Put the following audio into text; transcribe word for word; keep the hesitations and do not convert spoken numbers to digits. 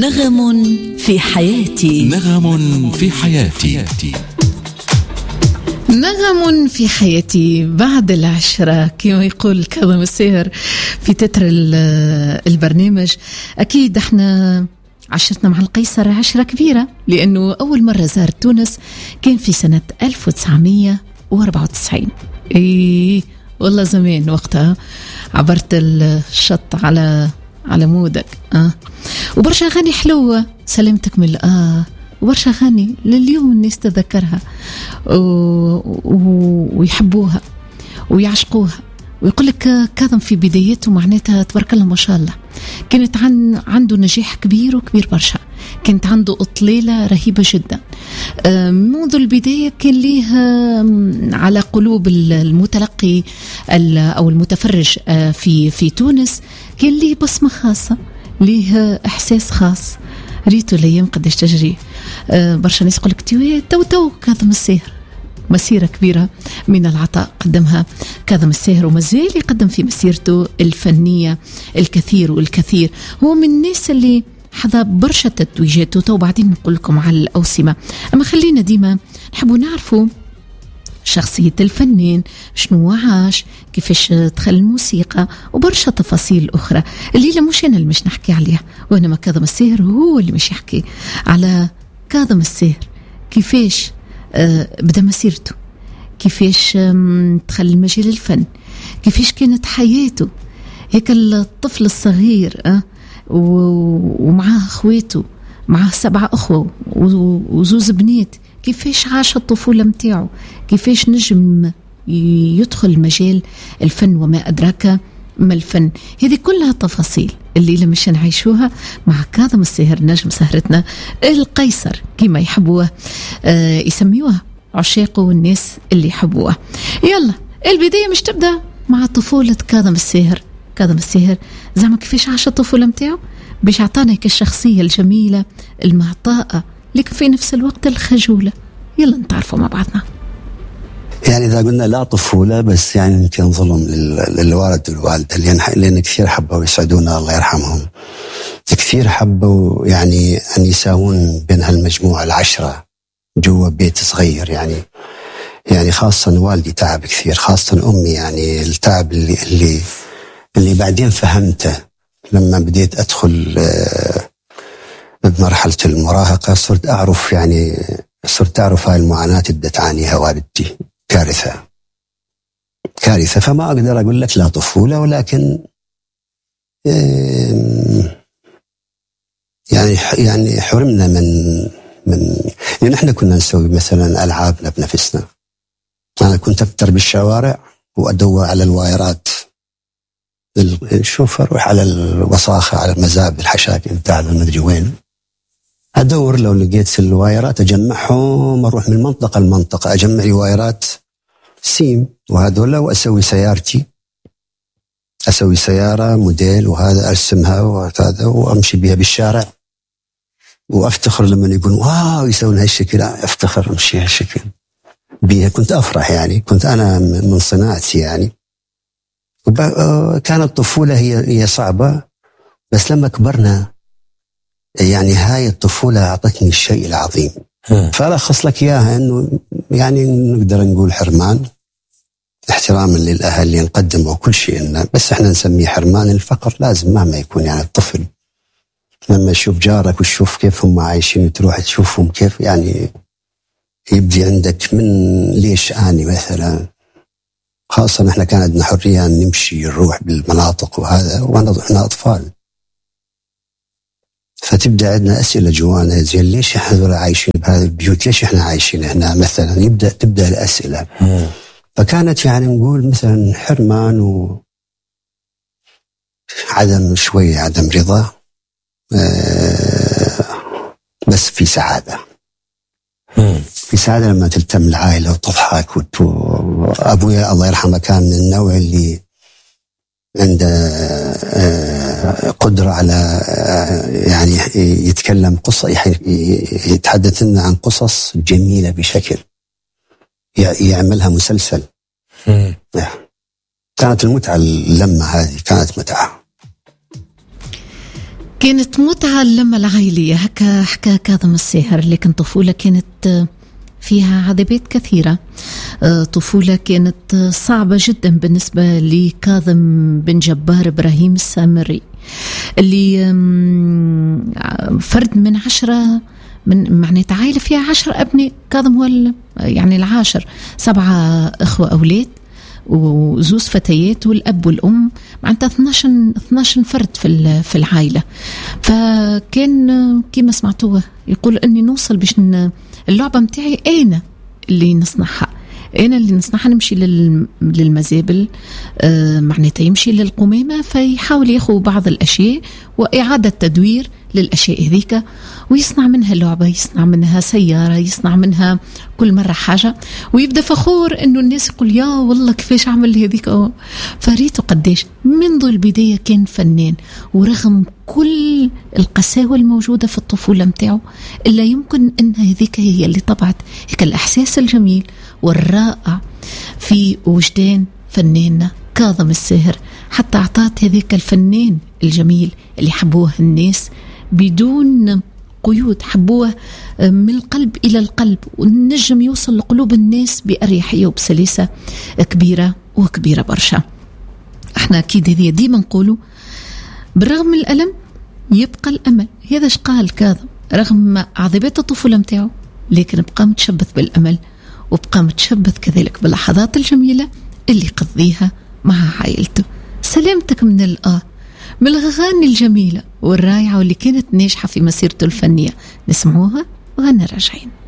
نغم في حياتي. نغم في حياتي. نغم في حياتي بعد العشرة كما يقول كاظم الساهر في تتر البرنامج. أكيد احنا عشرتنا مع القيصر عشرة كبيرة، لأنه أول مرة زار تونس كان في سنة ألف وتسعمية وأربعة وتسعين. إيه والله زمان وقتها عبرت الشط على على مودك آه. وبرشا أغاني حلوة سلامتك من آه وبرشا أغاني لليوم الناس تذكرها و... و... ويحبوها ويعشقوها. ويقول لك كاظم في بدايته معناتها تبارك الله ما شاء الله كانت عن... عنده نجاح كبير وكبير برشا، كانت عنده إطلالة رهيبة جدا منذ البداية. كان ليه على قلوب المتلقي أو المتفرج في في تونس كان ليه بصمة خاصة، ليه إحساس خاص. ريتو الأيام قديش تجري، برشا ناس يقول لك تو تو كاظم الساهر مسيرة كبيرة من العطاء قدمها كاظم الساهر، ومازال يقدم في مسيرته الفنية الكثير والكثير. هو من الناس اللي حظى برشا تتويجات، تو بعدين نقول لكم على الأوسمة. أما خلينا ديما نحبوا نعرفوا شخصية الفنان، شنو عاش، كيفاش دخل الموسيقى، وبرشا تفاصيل أخرى اللي مش أنا اللي مش نحكي عليها، وإنما كاظم الساهر هو اللي مش يحكي على كاظم الساهر كيفاش آه بدأ مسيرته، كيفاش دخل المجال الفن، كيفاش كانت حياته هيك الطفل الصغير آه ومعاه أخواته، معاه سبعة أخوة وزوز بنات، كيفاش عاش الطفولة متاعه، كيفاش نجم يدخل مجال الفن وما أدراك ما الفن. هذه كلها تفاصيل اللي مش نعيشوها مع كاظم الساهر نجم سهرتنا القيصر كما يحبوه آه يسميوها عشاقه والناس اللي يحبوها. يلا البداية مش تبدأ مع طفولة كاظم الساهر. كاظم الساهر زعما كيفاش عاش الطفولة متاعه باش عطانا الشخصية الجميلة المعطاءة لكن في نفس الوقت الخجولة. يلا نتعرفوا مع بعضنا. يعني إذا قلنا لا طفولة بس يعني يمكن ظلم للوالد والوالدة لأن كثير حبوا يسعدونا الله يرحمهم، كثير حبوا يعني أن يساوون بين هالمجموعة العشرة جوا بيت صغير. يعني يعني خاصة والدي تعب كثير، خاصة أمي يعني التعب اللي اللي اللي بعدين فهمته لما بديت أدخل بمرحلة المراهقة. صرت أعرف يعني صرت أعرف هاي المعاناة اللي تعانيها والدتي. كارثة كارثة. فما أقدر أقول لك لا طفولة، ولكن يعني يعني حرمنا من من يعني نحن كنا نسوي مثلا ألعابنا بنفسنا. أنا كنت أفتر بالشوارع وأدور على الوايرات، شوف أروح على الوصاخة على المزاب الحشاكل بتاع المدري وين، أدور لو لقيت الوايرات أجمعهم، أروح من منطقة لمنطقة أجمع لي وايرات سيم وهذولا، وأسوي سيارتي، أسوي سيارة موديل وهذا أرسمها وهذا وأمشي بها بالشارع وأفتخر لما يقول واو يسوون هالشكل، أفتخر أمشي هالشكل بها. كنت أفرح يعني، كنت أنا من صناعتي يعني. كانت الطفولة هي هي صعبة، بس لما كبرنا يعني هاي الطفولة أعطتني الشيء العظيم. فألخص لك إياها إنه يعني نقدر نقول حرمان، احتراما للأهل اللي نقدموا كل شيء، بس إحنا نسميه حرمان. الفقر لازم مهما يكون يعني الطفل لما يشوف جارك ويشوف كيف هم عايشين وتروح تشوفهم كيف يعني يبدي عندك من ليش آني مثلا. خاصة إحنا كان عندنا حرية أن نمشي نروح بالمناطق وهذا وإحنا أطفال، فتبدأ عندنا أسئلة جوانا زين ليش إحنا عايشين بهذه البيوت، ليش إحنا عايشين هنا مثلا. يبدأ تبدأ الأسئلة. فكانت يعني نقول مثلا حرمان وعدم شوية عدم رضا، بس في سعادة. في سعادة لما تلتم العائلة وتضحك. وأبويا الله يرحمه كان من النوع اللي عنده قدرة على يعني يتكلم قصة، يتحدث لنا عن قصص جميلة بشكل يعملها مسلسل. كانت المتعة اللمة هذه كانت متعة. كانت متعة اللمة العائلية. هكا حكى كاظم الساهر. لكن طفولة كانت فيها عذابات كثيرة. طفولة كانت صعبة جدا بالنسبة لكاظم بن جبار إبراهيم السامري، اللي فرد من عشرة، من معناتها عائلة فيها عشر أبناء. كاظم هو يعني العاشر، سبعة أخوة أولاد وزوز فتيات والأب والأم، معناتها اثناشر اثناشر فرد في في العائلة. فكان كما سمعتوه يقول أني نوصل باش اللعبة متاعي أنا اللي نصنعها، أنا اللي نصنعها. نمشي للمزابل آه معناتها يمشي للقمامة، فيحاول ياخذ بعض الأشياء وإعادة تدوير للأشياء هذيك ويصنع منها لعبة، يصنع منها سيارة، يصنع منها كل مرة حاجة، ويبدأ فخور إنه الناس يقول يا والله كيفاش عمل هذيك. فريته قديش منذ البداية كان فنان، ورغم كل القساوة الموجودة في الطفولة متاعه إلا يمكن أن هذيك هي اللي طبعت هيك الإحساس الجميل والرائع في وجدان فناننا كاظم الساهر، حتى أعطات هذيك الفنان الجميل اللي حبوه الناس بدون قيود، حبوه من القلب إلى القلب، والنجم يوصل لقلوب الناس بأريحية وبسلاسة كبيرة وكبيرة برشا. احنا أكيد هذه ديما نقوله بالرغم من الألم يبقى الأمل. هذا اش قال كاظم رغم عذابات الطفولة متاعه، لكن بقى متشبث بالأمل، وبقى متشبث كذلك باللحظات الجميلة اللي قضيها مع عائلته. سلامتك من الآه، من الأغاني الجميلة والرائعة واللي كانت ناجحة في مسيرته الفنية. نسمعوها وهنا راجعين.